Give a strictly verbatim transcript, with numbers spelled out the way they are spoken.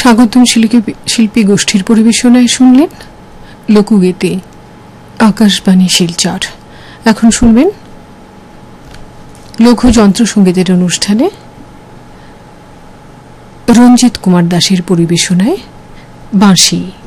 স্বাগতম শিল্পী গোষ্ঠীর পরিবেশনায় শুনলেন লোকগীতি আকাশবাণী শিলচর। এখন শুনবেন লঘু যন্ত্রসঙ্গীতের অনুষ্ঠানে রঞ্জিত কুমার দাসের পরিবেশনায় বাঁশি।